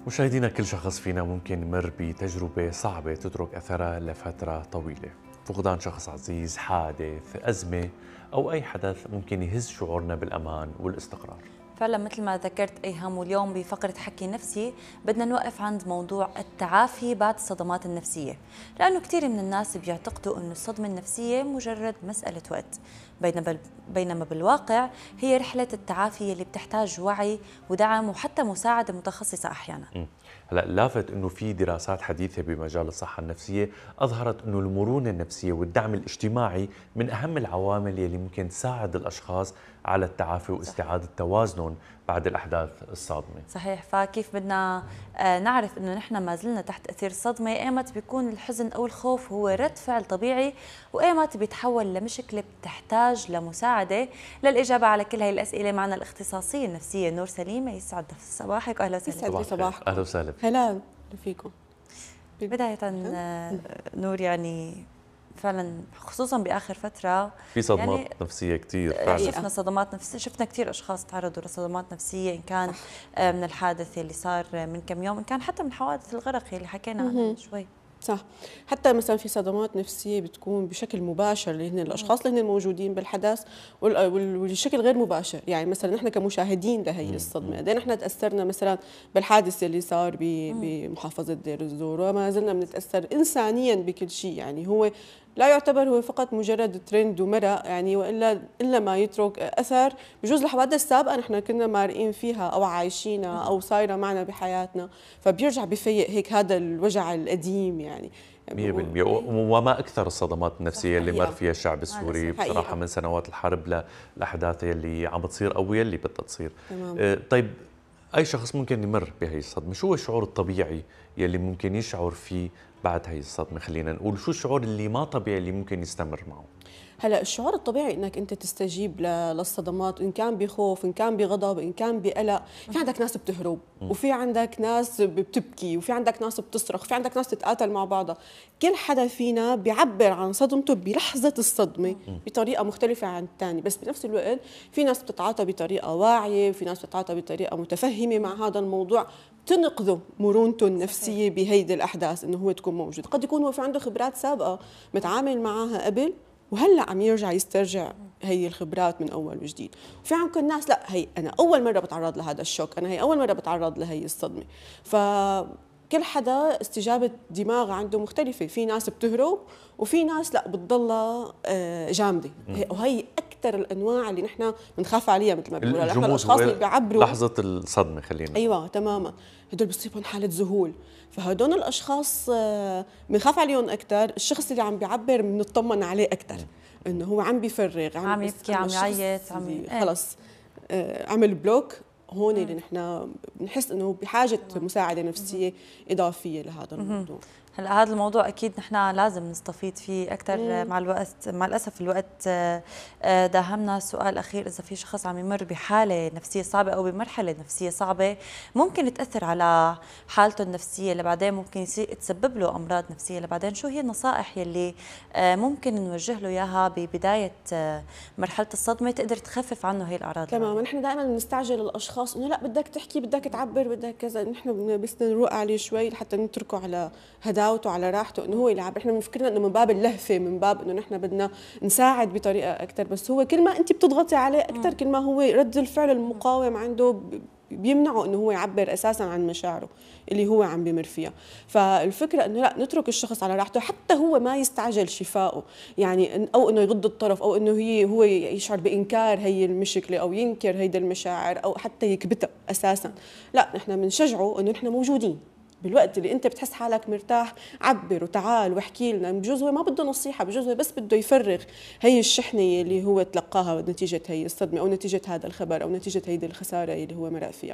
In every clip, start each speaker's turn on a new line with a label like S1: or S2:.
S1: مشاهدينا، كل شخص فينا ممكن يمر بتجربة صعبة تترك أثرها لفترة طويلة. فقدان شخص عزيز، حادث، أزمة أو أي حدث ممكن يهز شعورنا بالأمان والاستقرار.
S2: فعلا مثل ما ذكرت أيهم، واليوم بفقرة حكي نفسي بدنا نوقف عند موضوع التعافي بعد الصدمات النفسية، لأنه كثير من الناس بيعتقدوا أنه الصدمة النفسية مجرد مسألة وقت، بينما بالواقع هي رحلة التعافي اللي بتحتاج وعي ودعم وحتى مساعدة متخصصة أحيانا.
S1: هلا لافت انه في دراسات حديثه بمجال الصحه النفسيه اظهرت انه المرونه النفسيه والدعم الاجتماعي من اهم العوامل يلي ممكن تساعد الاشخاص على التعافي واستعاده توازنهم بعد الاحداث الصادمه.
S2: صحيح، فكيف بدنا نعرف انه نحن ما زلنا تحت اثير الصدمه؟ ايمت بيكون الحزن او الخوف هو رد فعل طبيعي، وايمت بيتحول لمشكله بتحتاج لمساعده. للاجابه على كل هاي الاسئله معنا الاختصاصيه النفسيه نور سليمه. يسعد صباحك واهلا وسهلا.
S3: يسعد لي صباحكم.
S1: اهلا وسهلا.
S3: هلا فيكم.
S2: بدايه نور، يعني فعلا خصوصا باخر فتره
S1: في صدمات
S2: يعني
S1: نفسيه كثير فعلا.
S2: شفنا صدمات نفسيه، شفنا كثير اشخاص تعرضوا لصدمات نفسيه، ان كان من الحادث اللي صار من كم يوم، ان كان حتى من حوادث الغرق اللي حكينا عنها من شوي.
S3: صح، حتى مثلا في صدمات نفسيه بتكون بشكل مباشر اللي هن الاشخاص اللي هن موجودين بالحدث، والشكل غير مباشر. يعني مثلا نحن كمشاهدين لهي الصدمه قد نحن تاثرنا مثلا بالحادث اللي صار بمحافظه دير الزور، وما زلنا بنتاثر انسانيا بكل شيء. يعني هو لا يعتبر هو فقط مجرد ترند ومرق، يعني الا ما يترك اثر بجوز لحوادث سابقه نحن كنا مارقين فيها او عايشينها او صايره معنا بحياتنا، فبيرجع بفيق هيك هذا الوجع القديم يعني
S1: 100%. وما اكثر الصدمات النفسيه اللي مر فيها الشعب السوري بصراحه من سنوات الحرب للاحداث اللي عم بتصير او يلي بدها تصير. طيب، اي شخص ممكن يمر بهي الصدمه، شو هو الشعور الطبيعي يلي ممكن يشعر فيه بعد هي الصدمه؟ خلينا نقول شو الشعور اللي ما طبيعي اللي ممكن يستمر معه.
S3: هلا الشعور الطبيعي انك انت تستجيب للصدمات، ان كان بخوف، ان كان بغضب، ان كان بقلق. في عندك ناس بتهرب، وفي عندك ناس بتبكي، وفي عندك ناس بتصرخ، في عندك ناس تتقاتل مع بعضها. كل حدا فينا بيعبر عن صدمته بلحظة الصدمة بطريقة مختلفة عن الثاني، بس بنفس الوقت في ناس بتتعاطى بطريقة واعية، في ناس بتتعاطى بطريقة متفهمة مع هذا الموضوع، تنقذه مرونته النفسية بهيدي الأحداث إنه هو تكون موجود. قد يكون هو في عنده خبرات سابقة متعامل معها قبل، وهلا عم يرجع يسترجع هي الخبرات من اول وجديد. وفي عندكم ناس لا، هي انا اول مره بتعرض لهذا الشوك، انا هي اول مره بتعرض لهي الصدمه. فكل حدا استجابه دماغ عنده مختلفه، في ناس بتهرب وفي ناس لا بتضلها جامده. وهي اكثر الانواع اللي نحن بنخاف عليها، مثل ما بيقولوا نحن الاشخاص اللي بيعبروا
S1: لحظه الصدمه. خلينا
S3: ايوه تماما، هدول بصيبهم حاله ذهول. فهدول الاشخاص بنخاف عليهم اكثر. الشخص اللي عم بيعبر بنطمن عليه اكثر، انه هو عم بيفرغ،
S2: عم يبكي، عم يعيط،
S3: خلص عمل بلوك. هون اللي نحن بنحس انه بحاجه مساعده نفسيه اضافيه لهذا الموضوع.
S2: هلا هذا الموضوع اكيد نحن لازم نستفيد فيه اكثر مع الوقت. مع الاسف الوقت داهمنا. سؤال اخير، اذا في شخص عم يمر بحاله نفسيه صعبه او بمرحله نفسيه صعبه ممكن تاثر على حالته النفسيه لبعدين، ممكن تسبب له امراض نفسيه لبعدين، شو هي النصائح يلي ممكن نوجه له اياها ببدايه مرحله الصدمه تقدر تخفف عنه هي الاعراض؟
S3: تمام. نحن دائما بنستعجل الاشخاص انه لا بدك تحكي، بدك تعبر، بدك كذا. نحن بس نروق عليه شوي لحتى نتركه على هداوته، على راحته، انه هو يلعب. احنا بنفكرنا انه من باب اللهفه، من باب انه نحن بدنا نساعد بطريقه اكثر، بس هو كل ما انت بتضغطي عليه اكثر كل ما هو رد الفعل المقاوم عنده بيمنعه انه هو يعبر اساسا عن مشاعره اللي هو عم بمر فيها. فالفكره انه لا، نترك الشخص على راحته حتى هو ما يستعجل شفائه، يعني او انه يغض الطرف، او انه هو يشعر بانكار هي المشكله، او ينكر هيدا المشاعر، او حتى يكبتها اساسا. لا، نحن بنشجعه انه نحن موجودين بالوقت اللي انت بتحس حالك مرتاح. عبر وتعال واحكي لنا. بجوز هو ما بده نصيحه، بجوز هو بس بده يفرغ هي الشحنه اللي هو تلقاها نتيجه هي الصدمه، او نتيجه هذا الخبر، او نتيجه هيدي الخساره اللي هو مرق فيها.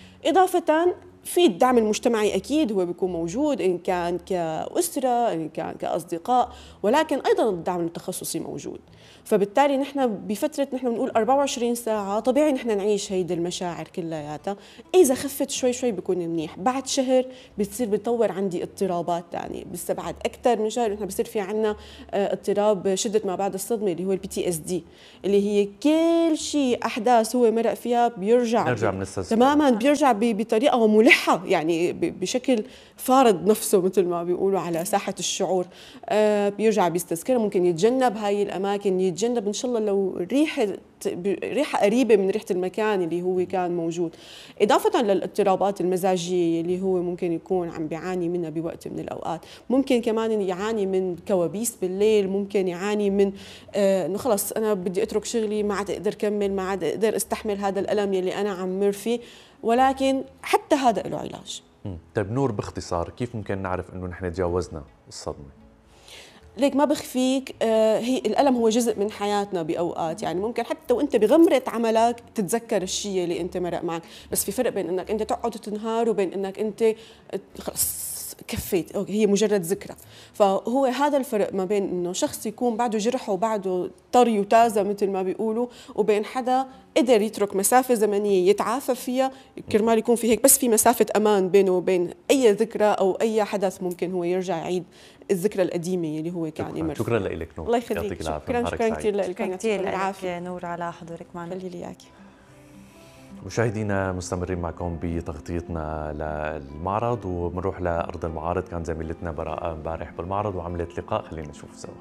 S3: إضافة في الدعم المجتمعي أكيد هو بيكون موجود، إن كان كأسرة، إن كان كأصدقاء، ولكن أيضا الدعم التخصصي موجود. فبالتالي نحن بفترة نحن بنقول 24 ساعة طبيعي نحن نعيش هيدي المشاعر كلياتها. إذا خفت شوي شوي بيكون منيح، بعد شهر بتصير بتطور عندي اضطرابات ثانية، بس بعد أكثر من شهر نحن بصير في عنا اضطراب شدة ما بعد الصدمة اللي هو PTSD، اللي هي كل شيء أحداث هو مرق فيها بيرجع
S1: من
S3: تماما، بيرجع بيرجع بطريقه ملحه، يعني بشكل فارض نفسه مثل ما بيقولوا على ساحه الشعور. بيرجع بيستذكرها، ممكن يتجنب هاي الاماكن، يتجنب ان شاء الله لو ريحه قريبه من ريحه المكان اللي هو كان موجود. اضافه للاضطرابات المزاجيه اللي هو ممكن يكون عم بيعاني منها بوقت من الاوقات، ممكن كمان يعاني من كوابيس بالليل، ممكن يعاني من انه خلص انا بدي اترك شغلي، ما عاد اقدر كمل، ما عاد اقدر استحمل هذا الالم يلي انا عم مر فيه، ولكن حتى هذا له علاج.
S1: طيب نور، باختصار كيف ممكن نعرف انه نحن تجاوزنا الصدمه؟
S3: ليك ما بخفيك، هي الألم هو جزء من حياتنا بأوقات، يعني ممكن حتى وانت بغمرة عملك تتذكر الشيء اللي انت مرق معك، بس في فرق بين انك انت تقعد تنهار وبين انك انت خلص كفيت، هي مجرد ذكرى. فهو هذا الفرق ما بين انه شخص يكون بعده جرح وبعده طري وتازه مثل ما بيقولوا، وبين حدا قدر يترك مسافه زمنيه يتعافى فيها، كرمال يكون في هيك بس في مسافه امان بينه وبين اي ذكرى او اي حدث ممكن هو يرجع يعيد الذكرى القديمه اللي هو كان يمر.
S1: شكرا لك نور.
S3: الله يخليك، شكرا كثير لك،
S2: شكرا كثير لك نور على حضورك معنا.
S3: خلي لي اياكي.
S1: مشاهدينا مستمرين معكم بتغطيتنا للمعرض، وبنروح لارض المعارض. كان زميلتنا براءة امبارح بالمعرض وعملت لقاء، خلينا نشوف سوا.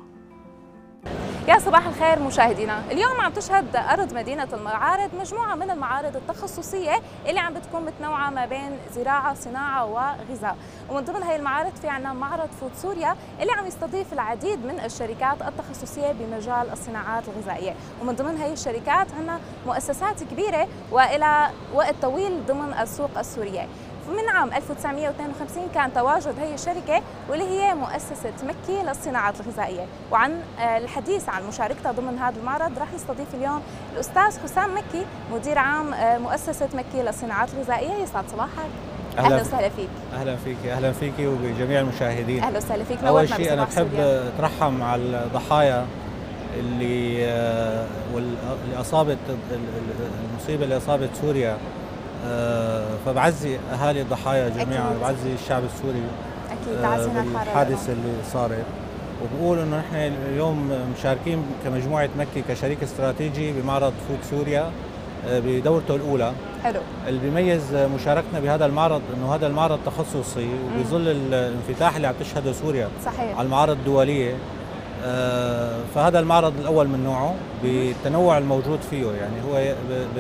S4: يا صباح الخير مشاهدينا. اليوم عم تشهد أرض مدينة المعارض مجموعة من المعارض التخصصية اللي عم بتكون متنوعة ما بين زراعة صناعة وغذاء، ومن ضمن هاي المعارض في عنا معرض فود سوريا اللي عم يستضيف العديد من الشركات التخصصية بمجال الصناعات الغذائية، ومن ضمن هاي الشركات عنا مؤسسات كبيرة وإلى وقت طويل ضمن السوق السورية. من عام 1952 كان تواجد هي الشركة واللي هي مؤسسة مكي للصناعات الغذائية، وعن الحديث عن مشاركتها ضمن هذا المعرض راح يستضيف اليوم الأستاذ حسام مكي مدير عام مؤسسة مكي للصناعات الغذائية. يسعد صباحك. أهلا وسهلا فيك.
S5: أهلا فيك وبجميع المشاهدين.
S4: أهلا وسهلا فيك.
S5: أول شيء أنا بحب أترحم على الضحايا اللي أصابت المصيبة اللي أصابت سوريا، فبعزي اهالي الضحايا جميعا، بعزي الشعب السوري
S4: اكيد
S5: بالحادثه اللي صارت، وبقول انه نحن اليوم مشاركين كمجموعه مكي كشريك استراتيجي بمعرض فود سوريا بدورته الاولى.
S4: حلو.
S5: اللي بيميز مشاركتنا بهذا المعرض انه هذا المعرض تخصصي وبظل الانفتاح اللي عم تشهده سوريا
S4: صحيح على
S5: المعارض الدوليه، فهذا المعرض الاول من نوعه بالتنوع الموجود فيه، يعني هو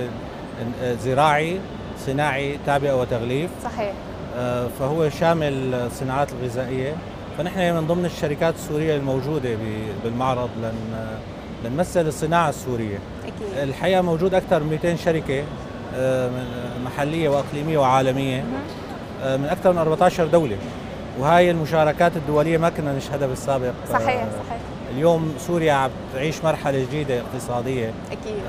S5: زراعي صناعي تعبئة وتغليف.
S4: صحيح.
S5: فهو شامل الصناعات الغذائية، فنحن من ضمن الشركات السورية الموجودة بالمعرض لنمثل الصناعة السورية.
S4: أكيد.
S5: الحقيقة موجود أكثر من 200 شركة محلية وأقليمية وعالمية من أكثر من 14 دولة، وهاي المشاركات الدولية ما كنا نشهدها بالسابق.
S4: صحيح.
S5: اليوم سوريا عم تعيش مرحلة جديدة اقتصادية.
S4: أكيد.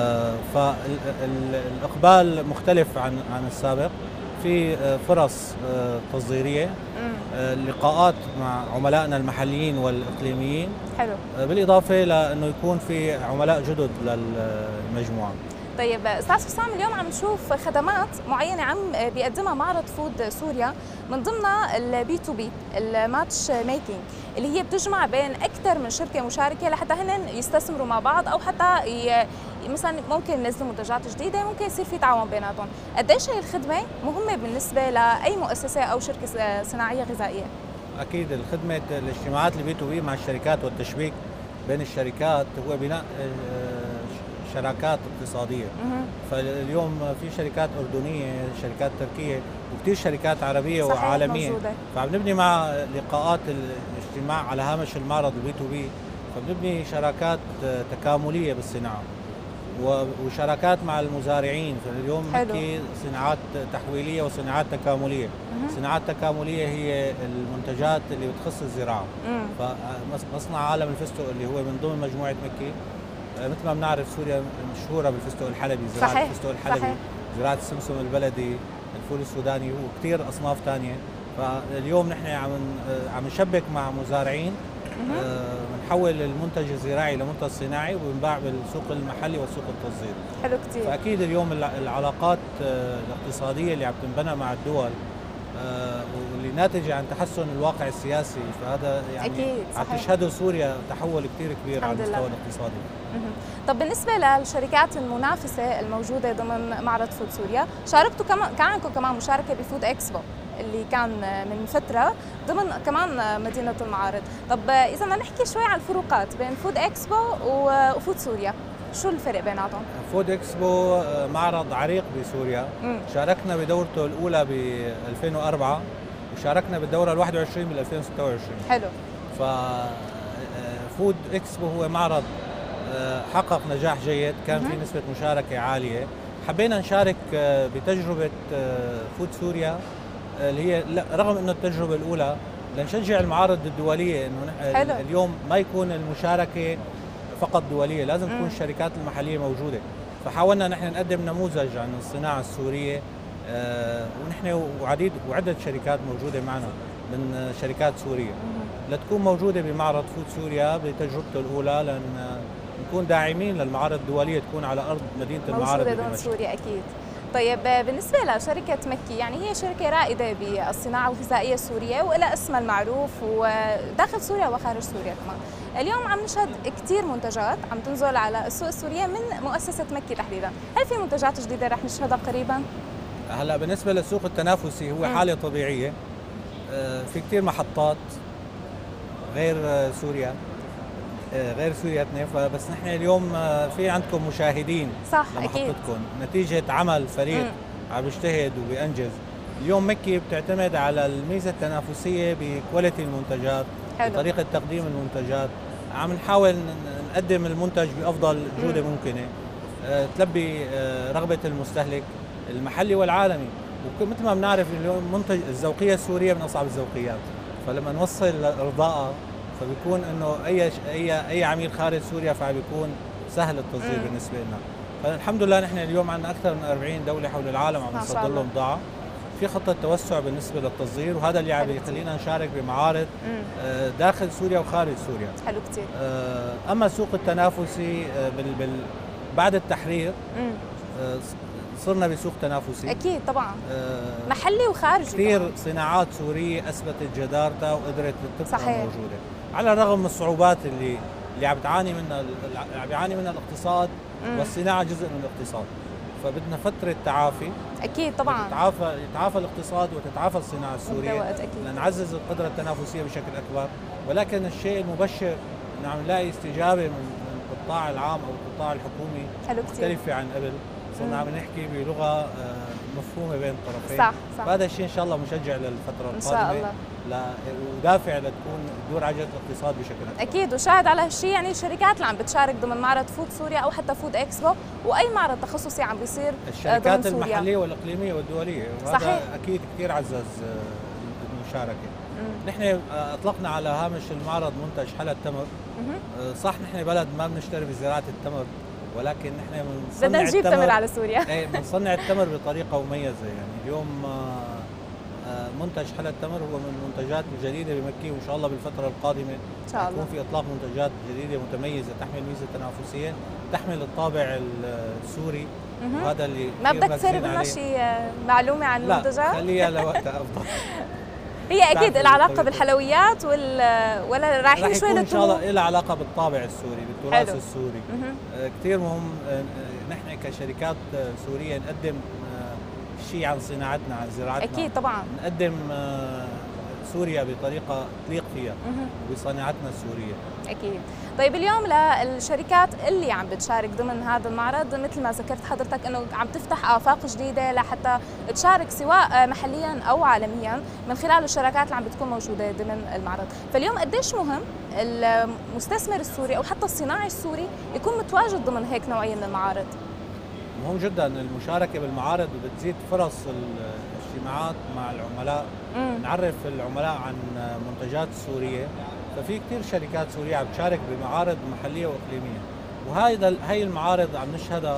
S5: فالإقبال مختلف عن السابق، في فرص تصديرية، لقاءات مع عملائنا المحليين والإقليميين.
S4: حلو.
S5: بالإضافة لأنه يكون في عملاء جدد للمجموعة.
S4: طيب استاذ حسام، اليوم عم نشوف خدمات معينه عم بيقدمها معرض فود سوريا، من ضمنها البي تو بي، الماتش ميكينج، اللي هي بتجمع بين اكثر من شركه مشاركه لحتى هن يستثمروا مع بعض، او حتى مثلا ممكن ينزلوا منتجات جديده، ممكن يصير في تعاون بيناتهم. قديش هي الخدمه مهمه بالنسبه لاي مؤسسه او شركه صناعيه غذائيه؟
S5: اكيد الخدمه الاجتماعات البي تو بي مع الشركات والتشبيك بين الشركات هو بناء شراكات اقتصادية. فاليوم في شركات أردنية، شركات تركية، وكثير شركات عربية وعالمية موجودة. فعم نبني مع لقاءات الاجتماع على هامش المعرض البي تو بي، فبنبني شراكات تكاملية بالصناعة وشراكات مع المزارعين. فاليوم نحكي صناعات تحويلية وصناعات تكاملية. صناعات تكاملية هي المنتجات اللي بتخص الزراعة. فمصنع عالم الفستق اللي هو من ضمن مجموعة مكي، مثل ما بنعرف سوريا مشهوره بالفستق الحلبي، زراعه
S4: صحيح.
S5: الفستق الحلبي. صحيح. زراعه السمسم البلدي، الفول السوداني، وكثير اصناف ثانيه. فاليوم نحن عم نشبك مع مزارعين، بنحول المنتج الزراعي لمنتج صناعي وبنباع بالسوق المحلي والسوق التصديري.
S4: حلو كثير.
S5: فاكيد اليوم العلاقات الاقتصاديه اللي عم تنبنى مع الدول واللي ناتجه عن تحسن الواقع السياسي، فهذا يعني
S4: أكيد
S5: عم
S4: صحيح.
S5: تشهده سوريا تحول كثير كبير على
S4: الحمد
S5: المستوى
S4: لله.
S5: الاقتصادي.
S4: طب بالنسبة للشركات المنافسة الموجودة ضمن معرض فود سوريا، شاركتوا كان عندكم كمان مشاركة بفود اكسبو اللي كان من فترة ضمن كمان مدينة المعارض. طب إذا بدنا نحكي شوي عن الفروقات بين فود اكسبو وفود سوريا، شو الفرق بيناتهم؟
S5: فود اكسبو معرض عريق بسوريا، شاركنا بدورته الأولى ب 2004 وشاركنا بالدورة ال 21 بال 2026.
S4: حلو.
S5: فود اكسبو هو معرض حقق نجاح جيد، كان في نسبة مشاركة عالية. حبينا نشارك بتجربة فود سوريا اللي هي رغم انه التجربة الأولى لنشجع المعارض الدولية انه اليوم ما يكون المشاركة فقط دولية، لازم تكون الشركات المحلية موجودة. فحاولنا نحن نقدم نموذج عن الصناعة السورية، ونحن وعدة شركات موجودة معنا من شركات سورية لتكون موجودة بمعرض فود سوريا بتجربته الأولى، لأن نكون داعمين للمعارض الدولية تكون على أرض مدينة المعارض
S4: موجودة ضمن سوريا أكيد. طيب بالنسبة لشركة مكي، يعني هي شركة رائدة بالصناعة الغذائية السورية وإلى اسمها المعروف وداخل سوريا وخارج سوريا كمان. اليوم عم نشهد كثير منتجات عم تنزل على السوق السورية من مؤسسة مكي تحديدا، هل في منتجات جديدة رح نشهدها قريبا؟
S5: هلا بالنسبة للسوق التنافسي هو حالة طبيعية، في كثير محطات غير سوريا اثنين، بس نحن اليوم في عندكم مشاهدين
S4: صح
S5: لمحطتكم
S4: أكيد.
S5: نتيجة عمل فريق عم بيجتهد وبينجز. اليوم مكي بتعتمد على الميزة التنافسية بكواليتي المنتجات، بطريقة تقديم المنتجات، عم نحاول نقدم المنتج بأفضل جودة ممكنة تلبي رغبة المستهلك المحلي والعالمي. ومثل ما بنعرف اليوم منتج الذوقية السورية من أصعب الذوقيات، فلما نوصل لإرضائها فبيكون انه اي عميل خارج سوريا فبيكون سهل التصدير بالنسبه لنا. فالحمد لله نحن اليوم عندنا اكثر من 40 دوله حول العالم عم نصدر لهم بضاعه. في خطه توسع بالنسبه للتصدير، وهذا اللي عم يخلينا نشارك بمعارض داخل سوريا وخارج سوريا.
S4: حلو كثير.
S5: اما السوق التنافسي بعد التحرير صرنا بسوق تنافسي
S4: اكيد طبعا، محلي وخارجي.
S5: كثير صناعات سوريه اثبتت جدارتها وقدرت تبقى موجوده على الرغم من الصعوبات اللي عم بيعاني منها الاقتصاد، والصناعه جزء من الاقتصاد. فبدنا فتره تعافي
S4: اكيد طبعا،
S5: يتعافى الاقتصاد وتتعافى الصناعه السوريه لنعزز القدره التنافسيه بشكل اكبر. ولكن الشيء المبشر انه عم نلاقي استجابه من القطاع العام او القطاع الحكومي مختلفه عن قبل. صرنا عم نحكي بلغه مفهومه بين الطرفين.
S4: صح.
S5: فهذا الشيء ان شاء الله مشجع للفتره القادمه ان شاء الله، ودافع لتكون تدور عجله الاقتصاد بشكل اكبر.
S4: اكيد، وشاهد على هالشيء يعني الشركات اللي عم بتشارك ضمن معرض فود سوريا او حتى فود اكسبو واي معرض تخصصي عم بيصير
S5: الشركات المحليه والاقليميه والدوليه، وهذا
S4: صحيح.
S5: اكيد كثير عزز المشاركه. نحن اطلقنا على هامش المعرض منتج حلا التمر. صح نحن بلد ما بنشتري بزراعه التمر، ولكن نحن
S4: بدنا نجيب تمر على سوريا.
S5: ايه بنصنع التمر بطريقه مميزه. يعني اليوم منتج حلا التمر هو من المنتجات الجديده بمكي، وان شاء الله بالفتره القادمه
S4: ان شاء الله
S5: يكون في اطلاق منتجات جديده متميزه تحمل ميزه تنافسيه، تحمل الطابع السوري. وهذا اللي
S4: ما بدك تصير لنا شيء معلومه عن المنتجات؟
S5: لا خليها لوقتها افضل.
S4: هي اكيد العلاقه بالحلويات ولا رايحين شوي
S5: ان شاء الله لها علاقه بالطابع السوري، بالتراث
S4: حلو.
S5: السوري. كثير مهم نحن كشركات سوريه نقدم شيء عن صناعتنا، عن زراعتنا.
S4: اكيد طبعا
S5: نقدم سوريا بطريقه تليق فيها وبصناعتنا السوريه.
S4: اكيد. طيب اليوم للشركات اللي عم بتشارك ضمن هذا المعرض، مثل ما ذكرت حضرتك انه عم تفتح افاق جديده لحتى تشارك سواء محليا او عالميا من خلال الشراكات اللي عم بتكون موجوده ضمن المعرض. فاليوم قديش مهم المستثمر السوري او حتى الصناعي السوري يكون متواجد ضمن هيك نوعيه من المعارض؟
S5: مهم جدا المشاركه بالمعارض، وبتزيد فرص الاجتماعات مع العملاء. نعرف العملاء عن منتجات سوريه، ففي كثير شركات سوريه عم تشارك بمعارض محليه واقليميه، هاي المعارض عم نشهدها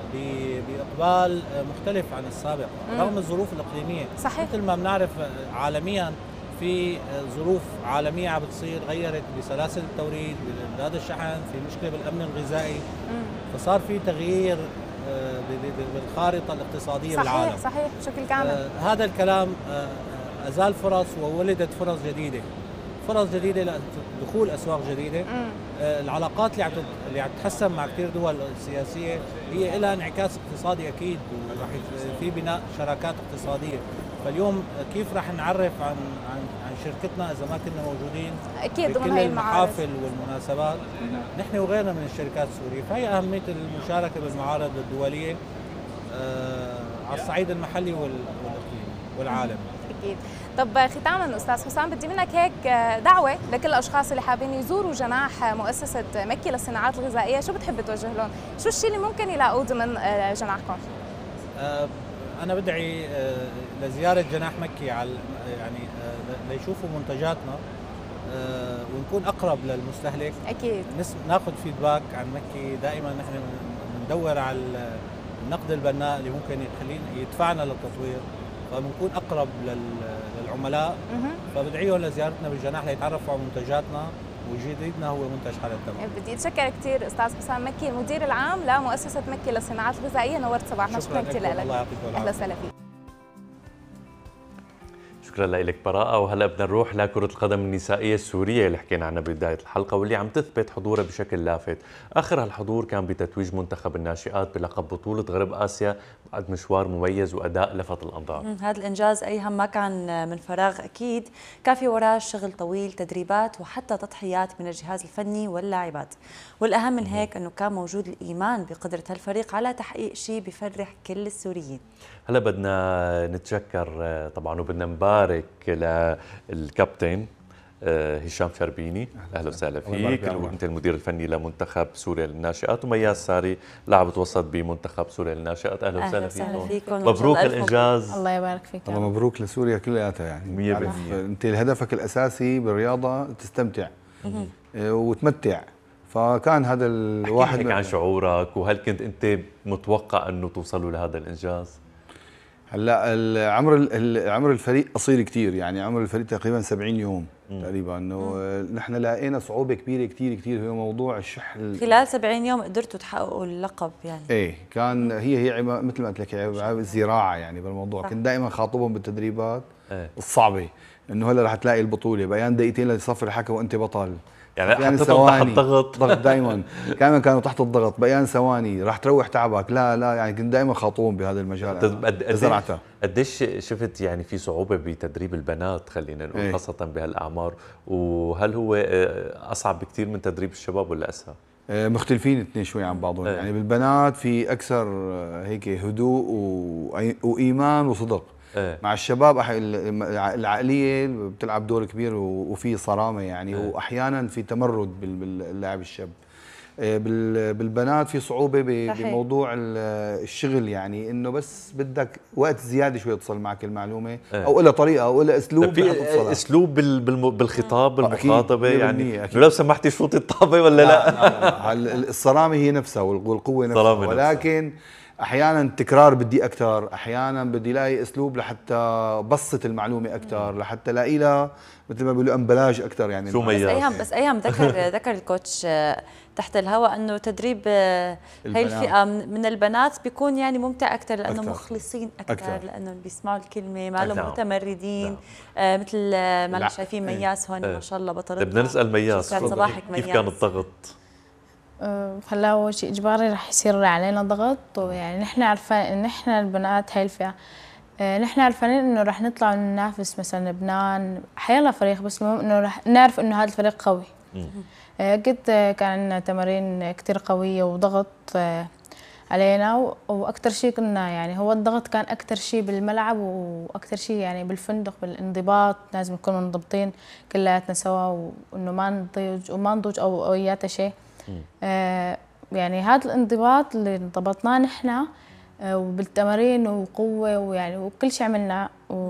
S5: باقبال مختلف عن السابق رغم الظروف الاقليميه.
S4: صحيح.
S5: مثل ما بنعرف عالميا في ظروف عالميه عم بتصير غيرت بسلاسل التوريد، بامداد الشحن، في مشكله بالامن الغذائي، فصار في تغيير بالخارطه الاقتصاديه بالعالم.
S4: صحيح بشكل كامل.
S5: هذا الكلام ازال فرص وولدت فرص جديده، فرص جديده لدخول اسواق جديده. العلاقات اللي عم تتحسن مع كثير دول سياسيه هي لها انعكاس اقتصادي اكيد، وراح في بناء شراكات اقتصاديه. فاليوم كيف راح نعرف عن شركتنا اذا ما كنا موجودين
S4: اكيد
S5: بكل المحافل والمناسبات نحن وغيرنا من الشركات السوريه. فهي اهميه المشاركه بالمعارض الدوليه على الصعيد المحلي والاقليمي والعالمي.
S4: اكيد. طب ختاما استاذ حسام بدي منك هيك دعوه لكل الاشخاص اللي حابين يزوروا جناح مؤسسه مكي للصناعات الغذائيه، شو بتحب توجه لهم؟ شو الشيء اللي ممكن يلاقوه ضمن جناحكم؟
S5: انا بدعي لزياره جناح مكي على يعني ليشوفوا منتجاتنا ونكون اقرب للمستهلك.
S4: اكيد
S5: ناخذ فيدباك عن مكي. دائما نحن بندور على النقد البناء اللي ممكن يدفعنا للتطوير، فبنكون اقرب للعملاء. فبدعيهم لزيارتنا بالجناح ليتعرفوا على منتجاتنا، وجديدنا هو منتج حالة تمام.
S4: بدي اتشكر كثير استاذ حسام مكي المدير العام لمؤسسه مكي للصناعات الغذائيه، نورت صباحنا. شكرا كثير لك.
S5: الله يعطيك العافيه.
S4: اهلا وسهلا فيك.
S1: شكرا لك براءة. وهلا بدنا نروح لكرة القدم النسائية السورية اللي حكينا عنها ببداية الحلقة واللي عم تثبت حضورها بشكل لافت. آخر هالحضور كان بتتويج منتخب الناشئات بلقب بطولة غرب آسيا بعد مشوار مميز وأداء لفت الأنظار.
S2: هذا الإنجاز أيهم ما كان من فراغ، أكيد كان في وراه شغل طويل، تدريبات وحتى تضحيات من الجهاز الفني واللاعبات، والأهم من هيك أنه كان موجود الإيمان بقدرة هالفريق على تحقيق شيء بيفرح كل السوريين.
S1: هلا بدنا نتشكر طبعا وبدنا نبارك للكابتن هشام شربيني. اهلا وسهلا فيك. انت المدير الفني لمنتخب سوريا للناشئات، ومياس ساري لاعبة وسط بمنتخب سوريا للناشئات. اهلا وسهلا فيكم. مبروك الانجاز.
S6: الله يبارك فيك.
S7: الله مبروك لسوريا كلياتها. يعني
S1: 100%
S7: انت هدفك الاساسي بالرياضه تستمتع وتمتع، فكان هذا الواحد.
S1: احكي عن شعورك، وهل كنت انت متوقع انه توصلوا لهذا الانجاز؟
S7: هلا عمر الفريق قصير كثير، يعني عمر الفريق تقريبا 70 يوم تقريبا. انه نحن لقينا صعوبه كبيره كثير هو موضوع الشحن.
S2: خلال 70 يوم قدرتوا تحققوا اللقب يعني.
S7: ايه كان هي مثل ما قلت لك الزراعه يعني بالموضوع. كنت دائما خاطبهم بالتدريبات الصعبه انه هلا رح تلاقي البطوله بأيام دقيقتين ليصفر الحكي وانت بطل.
S1: يعني ثواني
S7: ضغط دائما كانوا تحت الضغط بأيام ثواني راح تروح تعبك. لا يعني كنت دائما خاطبهم بهذا المجال. زرعتها.
S1: قديش شفت يعني في صعوبه بتدريب البنات خلينا نقول خاصه بهالاعمار، وهل هو اصعب بكثير من تدريب الشباب ولا اسهل؟
S7: مختلفين اثنين شوي عن بعضهم. يعني بالبنات في اكثر هيك هدوء وايمان وصدق. مع الشباب العقليه بتلعب دور كبير وفي صرامه يعني. واحيانا في تمرد باللاعب الشاب. بالبنات في صعوبه بموضوع الشغل، يعني انه بس بدك وقت زياده شوي تصل معك المعلومه او لها طريقه او لها اسلوب.
S1: في اسلوب بالخطاب بالمخاطبه يعني لو سمحتي شوطي الطابه ولا لا.
S7: الصرامه هي نفسها والقوه نفسها، ولكن احيانا تكرار بدي اكثر، احيانا بدي الاقي اسلوب لحتى بسط المعلومه اكثر، لحتى الاقي لها مثل ما بيقولوا امبلاج اكثر يعني.
S1: شو مياس؟
S2: بس ايام ذكر الكوتش تحت الهواء انه تدريب هي الفئه من البنات بيكون يعني ممتع اكثر لانه مخلصين اكثر لانه بيسمعوا الكلمه ما لهم متمردين. مثل ما شايفين مياس هون ما شاء الله بطلتنا.
S1: بدنا نسال مياس
S2: صباحك مياس،
S1: كيف كان الضغط؟
S6: هلا اول شيء اجباري رح يصير علينا ضغط، ويعني نحن عارفين ان نحن البنات هاي الفئه نحن عارفين انه رح نطلع ننافس مثلا لبنان حيلا فريق، بس المهم انه رح نعرف انه هذا الفريق قوي. قد كان عندنا تمارين كثير قويه وضغط علينا، واكثر شيء كنا يعني هو الضغط كان اكثر شيء بالملعب، واكثر شيء يعني بالفندق بالانضباط. لازم نكون منضبطين كلياتنا سوا، وانه ما نضوج او اياتا شيء. يعني هذا الانضباط اللي انضبطناه نحن وبالتمارين وقوه ويعني وكل شيء عملناه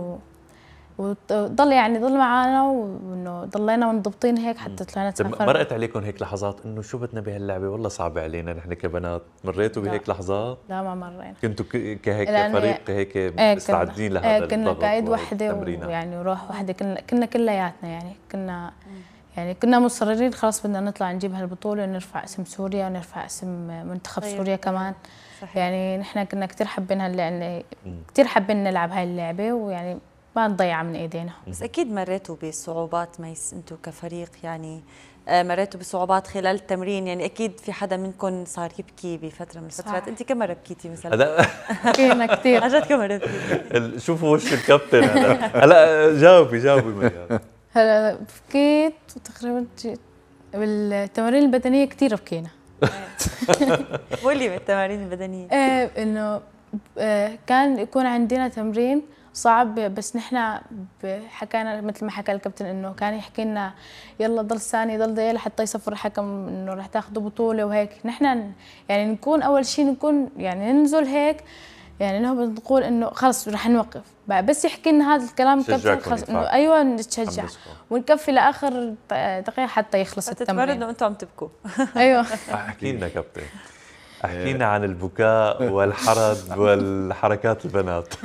S6: وضل يعني ضل معنا، وانه ضلينا منضبطين هيك حتى طلعنا تسافر.
S1: مرقت عليكم هيك لحظات انه شو بدنا بهاللعبه والله صعبه علينا نحن كبنات؟ مريتوا بهيك لحظات؟
S6: لا ما مرينا.
S1: كنتوا كهيك فريق هيك مستعدين لهذا الضغط؟
S6: كنا قاعد وحده ويعني وروح وحده، كنا كلياتنا يعني كنا مصررين خلاص بدنا نطلع نجيب هالبطوله ونرفع اسم سوريا ونرفع اسم منتخب سوريا كمان. صحيح. يعني نحن كنا كثير حابين كثير حابين نلعب هاي اللعبه، ويعني ما نضيعها من ايدينا.
S2: بس اكيد مريتوا بصعوبات ميس انتم كفريق يعني، مريتوا بصعوبات خلال التمرين، يعني اكيد في حدا منكم صار يبكي بفتره من الفترات. انت كم مره بكيتي مثلا؟
S6: بكينا كثير.
S2: عن جد كم مره بكيتي؟
S1: شوفوا وش الكابتن هلا جاوبي مياد.
S6: هلا بكيت تقريبا بالتمارين البدنيه كثير بكينا.
S2: قولي بالتمارين البدنيه.
S6: انه كان يكون عندنا تمرين صعب، بس نحن حكينا مثل ما حكى الكابتن انه كان يحكي لنا يلا ضل ثاني ضل دقيقه لحتى يصفر الحكم انه رح تاخذوا بطوله وهيك. نحن يعني نكون اول شيء نكون يعني ننزل هيك يعني انه بنقول انه خلص رح نوقف، بس يحكي لنا هذا الكلام الكابتن خلص انه ايوه نتشجع ونكفي لاخر دقيقه حتى يخلص التمرين.
S2: تتمرنوا وانتم عم تبكوا.
S6: ايوه.
S1: احكي لنا كابتن، احكي لنا عن البكاء والحرج والحركات البنات.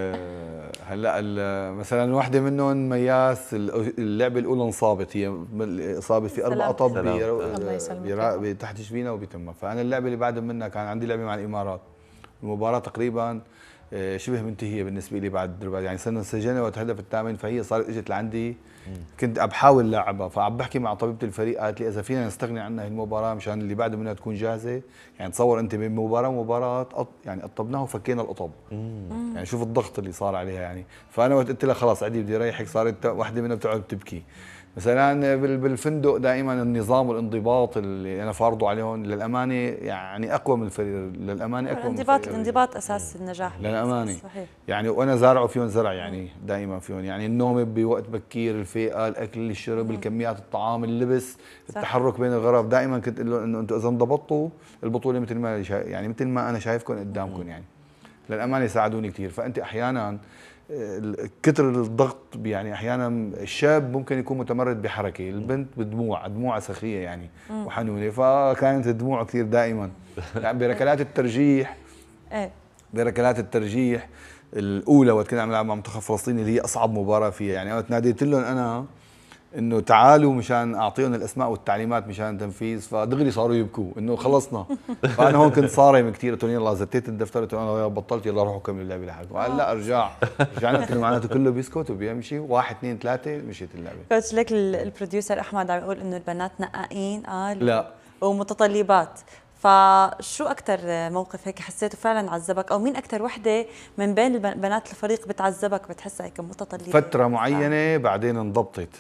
S7: هلا مثلا واحدة منهم مياس اللعبة الأولى انصابت، هي إصابة في قلب قطب تحت شبينة وبتمها. فأنا اللعبة اللي بعد منها كان عندي لعبة مع الإمارات، المباراة تقريبا شبه منتهية بالنسبة لي بعد يعني صرنا انسجنا وقت هدف الثامن، فهي صارت اجت لعندي كنت بحاول لاعبها، فعم بحكي مع طبيبة الفريق قالت لي إذا فينا نستغني عنها هي المباراة مشان اللي بعد منها تكون جاهزة. يعني تصور أنت بين مباراة ومباراة يعني قطبناها وفكينا القطب. يعني شوف الضغط اللي صار عليها يعني. فأنا وقت قلت لها خلاص عادي بدي أريحك، صارت واحدة منها بتقعد تبكي. مثلا بالفندق دائما النظام والانضباط اللي انا فارضه عليهم للامانه يعني اقوى من الفريق، للامانه اقوى من الفريق.
S2: الانضباط اساس النجاح
S7: للامانه
S2: صحيح. يعني
S7: وانا زارعه فيهم زرع يعني دائما فيهم، يعني النوم بوقت بكير، الفيقه، الاكل، الشرب، الكميات، الطعام، اللبس، التحرك بين الغرف. دائما كنت اقول له انه انتم اذا انضبطوا البطوله مثل ما يعني مثل ما انا شايفكم قدامكم يعني. للامانه ساعدوني كثير. فانت احيانا كتر الضغط يعني احيانا الشاب ممكن يكون متمرد بحركه، البنت دموع سخيه يعني وحنونه، فكانت الدموع كثير دائما. يعني بركلات الترجيح بركلات الترجيح الاولى وقت كنا عم نلعب مع منتخب فلسطين اللي هي اصعب مباراه فيها، يعني وقت ناديت لهم انا انه تعالوا مشان اعطيهم الاسماء والتعليمات مشان التنفيذ، فدغري صاروا يبكوا انه خلصنا. فانا هون كنت صارم كثير، قلت لهم يلا زتيت الدفتر، قلت لهم انا بطلت يلا روحوا كملوا اللعبه لحالكم. قال لا رجعنا كنا معناته كله بيسكت وبيمشي 1 2 3 مشيت اللعبه.
S2: كوتش لك البروديوسر احمد عم يقول انه البنات نقائين قال
S7: لا
S2: ومتطلبات، فشو اكثر موقف هيك حسيته فعلا عذبك، او مين اكثر وحده من بين بنات الفريق بتعذبك بتحسها هيك متطلبه؟
S7: فتره معينه بعدين انضبطت.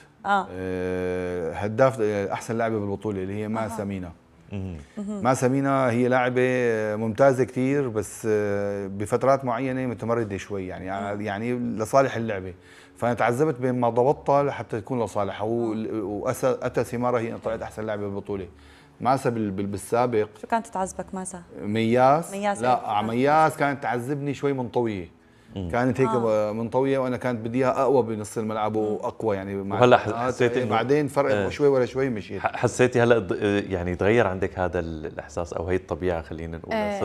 S7: هداف احسن لاعبه بالبطوله اللي هي ماسا مينا. ماسا مينا هي لاعبه ممتازه كثير، بس بفترات معينه متمرده شوي يعني لصالح اللعبه، فانا تعذبت بين ما ضبطها لحتى تكون لصالحها. واتى ثمارها، هي طلعت احسن لاعبه بالبطوله. ماسا بالسابق
S2: شو كانت تعذبك ماسا؟
S7: مياس لا مياس كانت تعذبني شوي منطويه. كانت هيك منطويه وانا كانت بدي اياها اقوى بنص الملعب واقوى يعني.
S1: وهلا حسيتي
S7: بعدين فرق شوي ولا شوي مشيت.
S1: حسيتي هلا يعني تغير عندك هذا الاحساس او هي الطبيعه خلينا نقول؟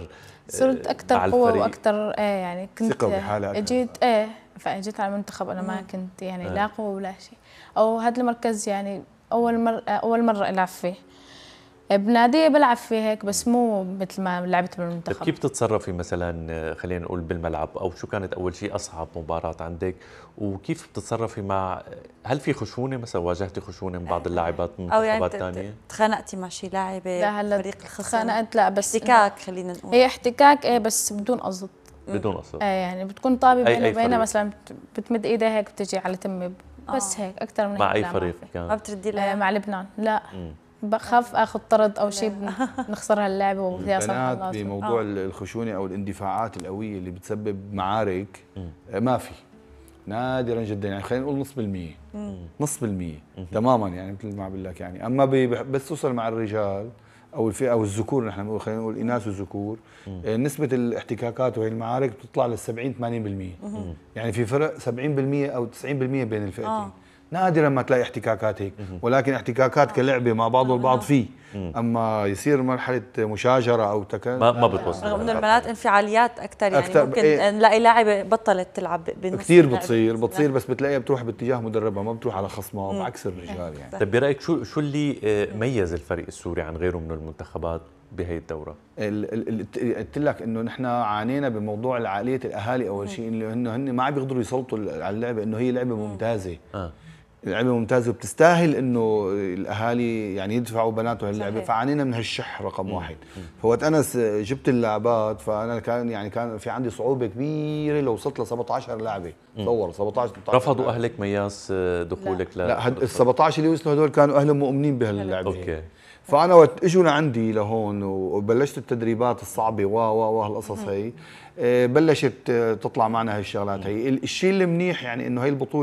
S1: صرت اكثر
S6: قوه واكثر يعني كنت
S7: ثقه بحالي
S6: اجيت فاجيت على المنتخب انا ما كنت يعني لا قوه ولا شيء، او هذا المركز يعني اول مره العب فيه. بناديه بلعب فيه هيك بس مو مثل ما لعبت بالمنتخب.
S1: كيف تتصرفي مثلا خلينا نقول بالملعب، او شو كانت اول شيء اصعب مباراه عندك، وكيف بتتصرفي مع هل في خشونه مثلا؟ واجهتي خشونه من بعض اللاعبات من منتخبات ثانيه؟
S2: يعني تخانقتي مع شي لاعبه فريق الخصم؟
S6: تخانقت لا، بس
S2: احتكاك خلينا نقول.
S6: هي احتكاك بس بدون قصد.
S1: بدون قصد
S6: يعني بتكون طابه بيني وبينها مثلا بتمد ايدها هيك بتجي على تمي بس هيك اكثر من
S1: مع اي فريق كان؟
S2: ما بتردي لها؟
S6: مع لبنان لا. بخاف اخذ طرد او شيء نخسر هاللعبه وفيها
S7: صراحه. بموضوع الخشونه او الاندفاعات القويه اللي بتسبب معارك ما في، نادرا جدا يعني خلينا نقول نص بالمية تماما يعني مثل ما بقول لك يعني. اما بس توصل مع الرجال او الفئه او الذكور، نحن خلينا نقول اناث وذكور، نسبه الاحتكاكات وهي المعارك بتطلع لل 70-80%. يعني في فرق 70% او 90% بين الفئتين. نادرا ما تلاقي احتكاكات هيك، ولكن احتكاكات كلعبه مع بعض البعض فيه. اما يصير مرحله مشاجره او
S1: ما بتوصل.
S2: رغم انه البنات انفعاليات اكثر يعني ممكن نلاقي لاعبه بطلت تلعب بالنص
S7: كثير بتصير بس بتلاقيها بتروح باتجاه مدربها، ما بتروح على خصمها بعكس الرجال يعني.
S1: طيب برايك شو اللي ميز الفريق السوري عن غيره من المنتخبات بهي الدوره؟
S7: قلت لك انه نحن عانينا بموضوع عقليه الاهالي اول شيء، انه هن ما عم بيقدروا يسلطوا على اللعبه، انه هي لعبه ممتازه. لعبه ممتازه وبتستاهل انه الاهالي يعني يدفعوا بناتهم هاللعبه، فعانينا من هالشح رقم واحد. فوقت انا جبت اللعبات فانا كان في عندي صعوبه كبيره لو وصلت ل 17 لعبه. تصور 17
S1: رفضوا اهلك مياس دخولك؟
S7: لا ال 17 اللي وصلوا هدول كانوا اهلهم مؤمنين بهاللعبه. اوكي. فانا وقت اجوا لعندي لهون وبلشت التدريبات الصعبه هالقصص هي، بلشت تطلع معنا هالشغلات هي. الشيء المنيح يعني انه هي البطوله